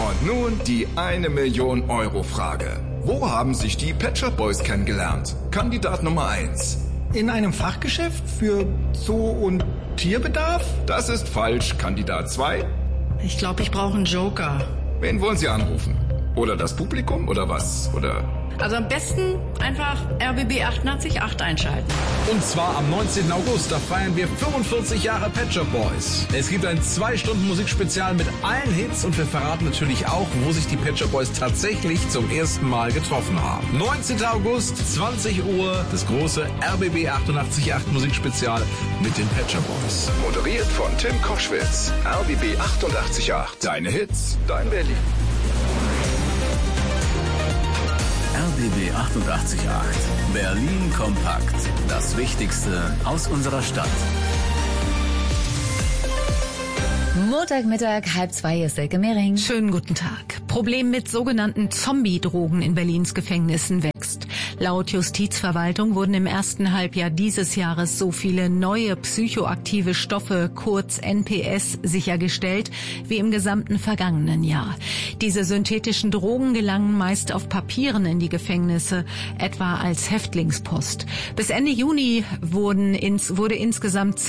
Und nun die 1-Million-Euro-Frage. Wo haben sich die Pet Shop Boys kennengelernt? Kandidat Nummer 1. In einem Fachgeschäft für Zoo- und Tierbedarf? Das ist falsch. Kandidat 2. Ich glaube, ich brauche einen Joker. Wen wollen Sie anrufen? Oder das Publikum oder was? Oder... Also am besten einfach RBB 88.8 einschalten. Und zwar am 19. August, da feiern wir 45 Jahre Pet Shop Boys. Es gibt ein 2-Stunden-Musikspezial mit allen Hits und wir verraten natürlich auch, wo sich die Pet Shop Boys tatsächlich zum ersten Mal getroffen haben. 19. August, 20 Uhr, das große RBB 88.8 Musikspezial mit den Pet Shop Boys. Moderiert von Tim Koschwitz. RBB 88.8. Deine Hits, dein Berlin. RBB 88.8. Berlin kompakt. Das Wichtigste aus unserer Stadt. Montagmittag, 1:30 ist Silke Mehring. Schönen guten Tag. Problem mit sogenannten Zombie-Drogen in Berlins Gefängnissen wächst. Laut Justizverwaltung wurden im ersten Halbjahr dieses Jahres so viele neue psychoaktive Stoffe, kurz NPS, sichergestellt wie im gesamten vergangenen Jahr. Diese synthetischen Drogen gelangen meist auf Papieren in die Gefängnisse, etwa als Häftlingspost. Bis Ende Juni wurde insgesamt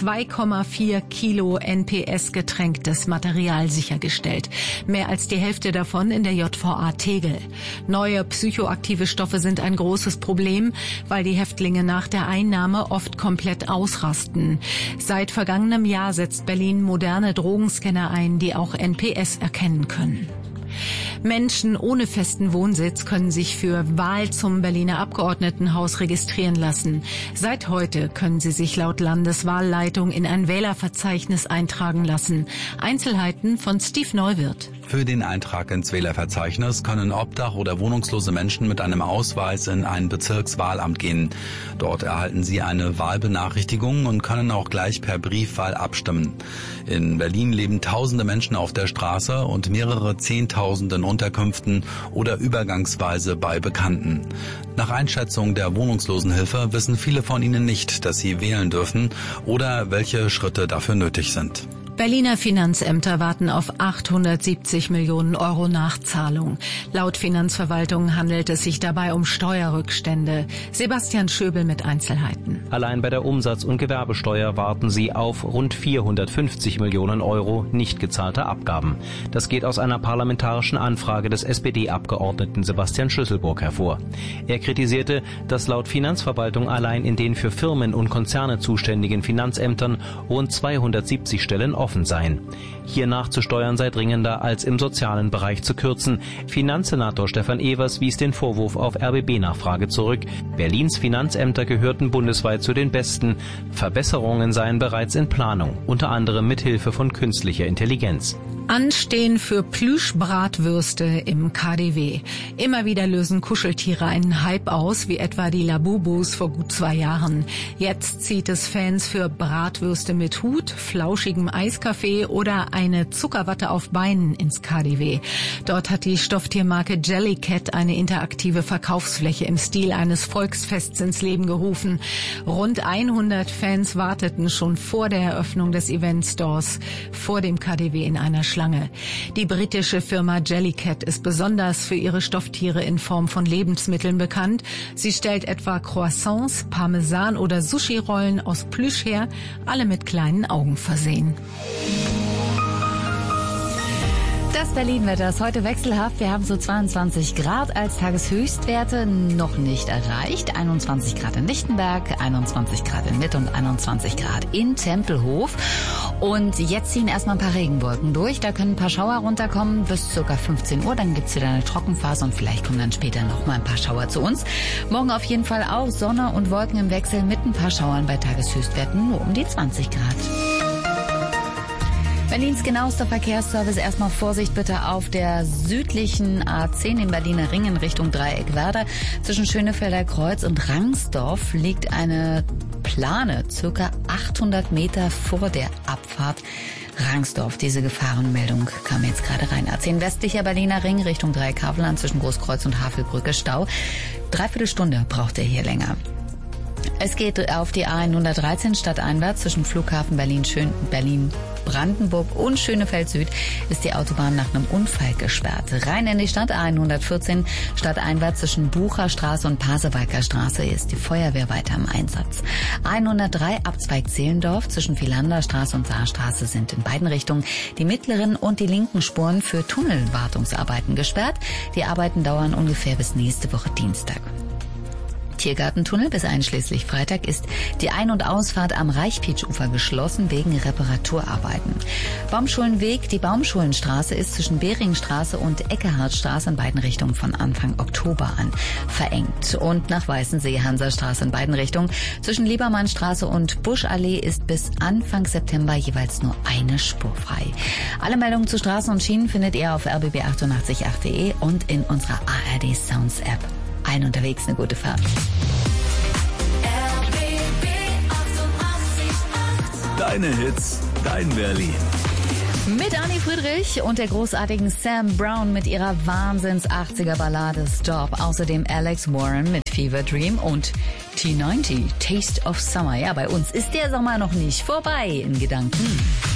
2,4 Kilo NPS getränktes Material sichergestellt. Mehr als die Hälfte davon in der JVA Tegel. Neue psychoaktive Stoffe sind ein großes Problem, weil die Häftlinge nach der Einnahme oft komplett ausrasten. Seit vergangenem Jahr setzt Berlin moderne Drogenscanner ein, die auch NPS erkennen können. Menschen ohne festen Wohnsitz können sich für Wahl zum Berliner Abgeordnetenhaus registrieren lassen. Seit heute können sie sich laut Landeswahlleitung in ein Wählerverzeichnis eintragen lassen. Einzelheiten von Steve Neuwirth. Für den Eintrag ins Wählerverzeichnis können obdach- oder wohnungslose Menschen mit einem Ausweis in ein Bezirkswahlamt gehen. Dort erhalten sie eine Wahlbenachrichtigung und können auch gleich per Briefwahl abstimmen. In Berlin leben tausende Menschen auf der Straße und mehrere Zehntausende in Unterkünften oder übergangsweise bei Bekannten. Nach Einschätzung der Wohnungslosenhilfe wissen viele von ihnen nicht, dass sie wählen dürfen oder welche Schritte dafür nötig sind. Berliner Finanzämter warten auf 870 Millionen Euro Nachzahlung. Laut Finanzverwaltung handelt es sich dabei um Steuerrückstände. Sebastian Schöbel mit Einzelheiten. Allein bei der Umsatz- und Gewerbesteuer warten sie auf rund 450 Millionen Euro nicht gezahlter Abgaben. Das geht aus einer parlamentarischen Anfrage des SPD-Abgeordneten Sebastian Schlüsselburg hervor. Er kritisierte, dass laut Finanzverwaltung allein in den für Firmen und Konzerne zuständigen Finanzämtern rund 270 Stellen offen seien. Hier nachzusteuern sei dringender, als im sozialen Bereich zu kürzen. Finanzsenator Stefan Evers wies den Vorwurf auf RBB-Nachfrage zurück. Berlins Finanzämter gehörten bundesweit zu den besten. Verbesserungen seien bereits in Planung, unter anderem mit Hilfe von künstlicher Intelligenz. Anstehen für Plüschbratwürste im KaDeWe. Immer wieder lösen Kuscheltiere einen Hype aus, wie etwa die Labubus vor gut 2 Jahren. Jetzt zieht es Fans für Bratwürste mit Hut, flauschigem Eiskaffee oder eine Zuckerwatte auf Beinen ins KaDeWe. Dort hat die Stofftiermarke Jellycat eine interaktive Verkaufsfläche im Stil eines Volksfests ins Leben gerufen. Rund 100 Fans warteten schon vor der Eröffnung des Eventstores vor dem KaDeWe in einer Schlange. Die britische Firma Jellycat ist besonders für ihre Stofftiere in Form von Lebensmitteln bekannt. Sie stellt etwa Croissants, Parmesan oder Sushi-Rollen aus Plüsch her, alle mit kleinen Augen versehen. Das Berlin-Wetter ist heute wechselhaft. Wir haben so 22 Grad als Tageshöchstwerte noch nicht erreicht. 21 Grad in Lichtenberg, 21 Grad in Mitte und 21 Grad in Tempelhof. Und jetzt ziehen erstmal ein paar Regenwolken durch. Da können ein paar Schauer runterkommen bis ca. 15 Uhr. Dann gibt's wieder eine Trockenphase und vielleicht kommen dann später noch mal ein paar Schauer zu uns. Morgen auf jeden Fall auch Sonne und Wolken im Wechsel mit ein paar Schauern bei Tageshöchstwerten nur um die 20 Grad. Berlins genauester Verkehrsservice. Erstmal Vorsicht bitte auf der südlichen A10 im Berliner Ring in Richtung Dreieck-Werder. Zwischen Schönefelder Kreuz und Rangsdorf liegt eine Plane, circa 800 Meter vor der Abfahrt Rangsdorf. Diese Gefahrenmeldung kam jetzt gerade rein. A10 westlicher Berliner Ring Richtung Dreieck-Havelland zwischen Großkreuz und Havelbrücke Stau. 3/4 Stunde braucht er hier länger. Es geht auf die A113 stadteinwärts zwischen Flughafen Berlin-Brandenburg und Schönefeld Süd ist die Autobahn nach einem Unfall gesperrt. Rein in die Stadt A114 stadteinwärts zwischen Bucherstraße und Pasewalker Straße ist die Feuerwehr weiter im Einsatz. A103 Abzweig Zehlendorf zwischen Vilanderstraße und Saarstraße sind in beiden Richtungen die mittleren und die linken Spuren für Tunnelwartungsarbeiten gesperrt. Die Arbeiten dauern ungefähr bis nächste Woche Dienstag. Tiergartentunnel bis einschließlich Freitag ist die Ein- und Ausfahrt am Reichpeitsch-Ufer geschlossen wegen Reparaturarbeiten. Baumschulenweg, die Baumschulenstraße ist zwischen Beringstraße und Eckehardtstraße in beiden Richtungen von Anfang Oktober an verengt. Und nach Weißensee Hansastraße in beiden Richtungen zwischen Liebermannstraße und Buschallee ist bis Anfang September jeweils nur eine Spur frei. Alle Meldungen zu Straßen und Schienen findet ihr auf rbb888.de und in unserer ARD Sounds App. Allen unterwegs eine gute Fahrt. Deine Hits, dein Berlin. Mit Anni Friedrich und der großartigen Sam Brown mit ihrer Wahnsinns-80er-Ballade Stop. Außerdem Alex Warren mit Fever Dream und T90, Taste of Summer. Ja, bei uns ist der Sommer noch nicht vorbei in Gedanken.